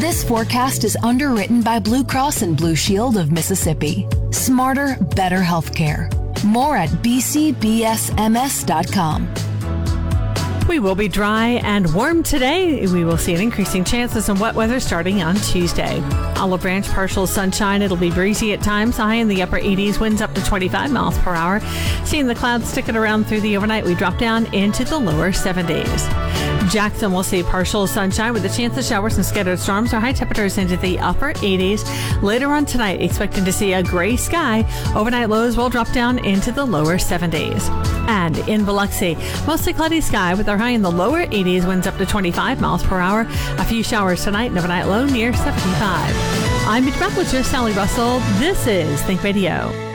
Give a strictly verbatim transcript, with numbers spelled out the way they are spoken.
This forecast is underwritten by Blue Cross and Blue Shield of Mississippi. Smarter, better healthcare. More at b c b s m s dot com. We will be dry and warm today. We will see an increasing chance of some wet weather starting on Tuesday. Olive Branch, partial sunshine. It'll be breezy at times. High in the upper eighties, winds up to twenty-five miles per hour. Seeing the clouds sticking around through the overnight, we drop down into the lower seventies. Jackson will see partial sunshine with a chance of showers and scattered storms. Our high temperatures into the upper eighties. Later on tonight, expecting to see a gray sky. Overnight lows will drop down into the lower seventies. And in Biloxi, mostly cloudy sky with our high in the lower eighties, winds up to twenty-five miles per hour. A few showers tonight and overnight low near seventy-five. I'm meteorologist Sally Russell. This is Think Radio.